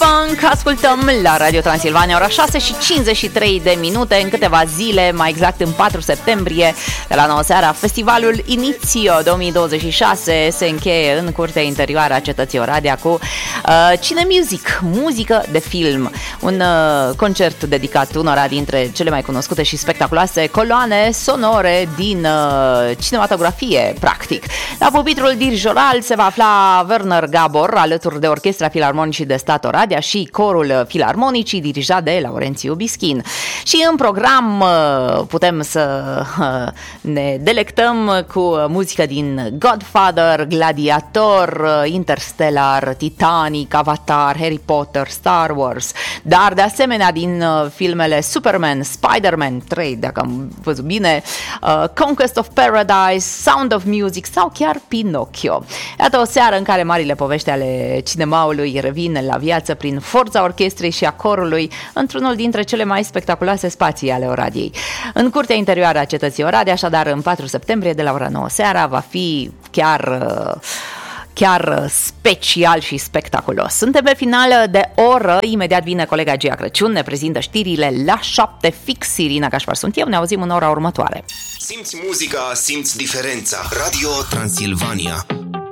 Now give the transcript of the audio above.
Funk ascultăm la Radio Transilvania, ora 6 și 53 de minute. În câteva zile, mai exact în 4 septembrie, de la 9 seara, festivalul Inizio 2026 se încheie în curtea interioară a cetății Oradea cu Cine Music, muzică de film. Un concert dedicat unora dintre cele mai cunoscute și spectaculoase coloane sonore din cinematografie, practic. La pupitrul dirijoral se va afla Werner Gabor, alături de Orchestra Filarmonicii de Stat Oradea și Corul Filarmonicii, dirijat de Laurențiu Bischin. Și în program putem să ne delectăm cu muzică din Godfather, Gladiator, Interstellar, Titanic, Avatar, Harry Potter, Star Wars, dar de asemenea din filmele Superman, Spider-Man 3, dacă am văzut bine, Conquest of Paradise, Sound of Music sau chiar Pinocchio. Iată o seară în care marile povești ale cinemaului revin la viață prin forța orchestrei și a corului într-unul dintre cele mai spectaculoase spații ale Oradiei. În curtea interioară a cetății Oradea, așadar în 4 septembrie de la ora 9 seara, va fi chiar special și spectaculos. Suntem pe final de oră, imediat vine colega Gia Crăciun, ne prezintă știrile la 7 fix. Irina Cașpar sunt eu, ne auzim în ora următoare. Simți muzica, simți diferența. Radio Transilvania.